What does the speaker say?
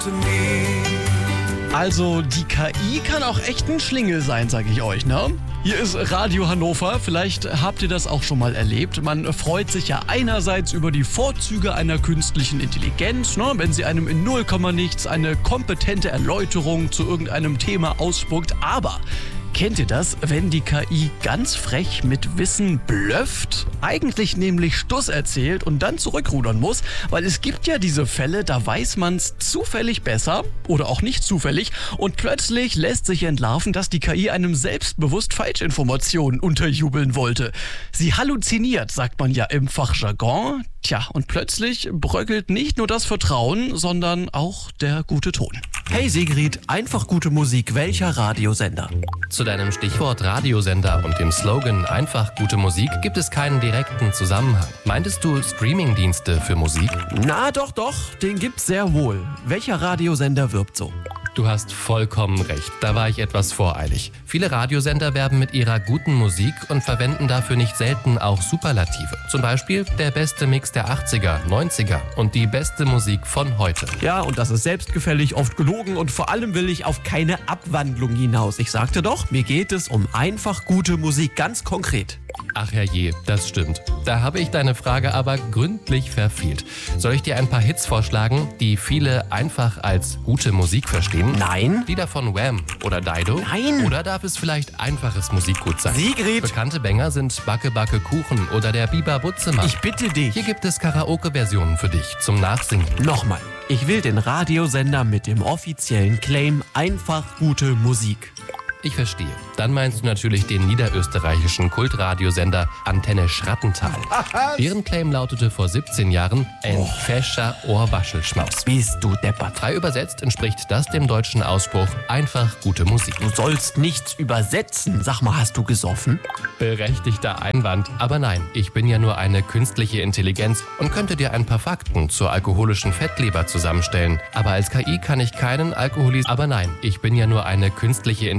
Also die KI kann auch echt ein Schlingel sein, sag ich euch, ne? Hier ist Radio Hannover, vielleicht habt ihr das auch schon mal erlebt. Man freut sich ja einerseits über die Vorzüge einer künstlichen Intelligenz, ne? Wenn sie einem in 0, nichts eine kompetente Erläuterung zu irgendeinem Thema ausspuckt, aber kennt ihr das, wenn die KI ganz frech mit Wissen blöfft? Eigentlich nämlich Stuss erzählt und dann zurückrudern muss, weil es gibt ja diese Fälle, da weiß man's zufällig besser oder auch nicht zufällig und plötzlich lässt sich entlarven, dass die KI einem selbstbewusst Falschinformationen unterjubeln wollte. Sie halluziniert, sagt man ja im Fachjargon. Tja, und plötzlich bröckelt nicht nur das Vertrauen, sondern auch der gute Ton. Hey Sigrid, einfach gute Musik, welcher Radiosender? Zu deinem Stichwort Radiosender und dem Slogan einfach gute Musik gibt es keinen direkten Zusammenhang. Meintest du Streamingdienste für Musik? Na doch, den gibt's sehr wohl. Welcher Radiosender wirbt so? Du hast vollkommen recht, da war ich etwas voreilig. Viele Radiosender werben mit ihrer guten Musik und verwenden dafür nicht selten auch Superlative. Zum Beispiel der beste Mix der 80er, 90er und die beste Musik von heute. Ja, und das ist selbstgefällig, oft gelogen und vor allem will ich auf keine Abwandlung hinaus. Ich sagte doch, mir geht es um einfach gute Musik, ganz konkret. Ach herrje, das stimmt. Da habe ich deine Frage aber gründlich verfehlt. Soll ich dir ein paar Hits vorschlagen, die viele einfach als gute Musik verstehen? Nein. Lieder von Wham oder Dido? Nein. Oder darf es vielleicht einfaches Musikgut sein? Sigrid! Bekannte Banger sind Backe Backe Kuchen oder der Biber Butzemann. Ich bitte dich. Hier gibt es Karaoke-Versionen für dich zum Nachsingen. Nochmal. Ich will den Radiosender mit dem offiziellen Claim einfach gute Musik. Ich verstehe. Dann meinst du natürlich den niederösterreichischen Kultradiosender Antenne Schrattental. Deren Claim lautete vor 17 Jahren ein fescher Ohrwaschelschmaus. Bist du deppert. Frei übersetzt entspricht das dem deutschen Ausspruch einfach gute Musik. Du sollst nichts übersetzen. Sag mal, hast du gesoffen? Berechtigter Einwand. Aber nein, ich bin ja nur eine künstliche Intelligenz und könnte dir ein paar Fakten zur alkoholischen Fettleber zusammenstellen. Aber als KI kann ich keinen Aber nein, ich bin ja nur eine künstliche Intelligenz